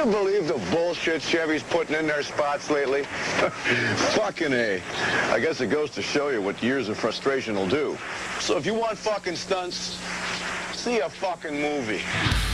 you believe the bullshit Chevy's putting in their spots lately? Fucking A. I guess it goes to show you what years of frustration will do. So if you want fucking stunts, see a fucking movie.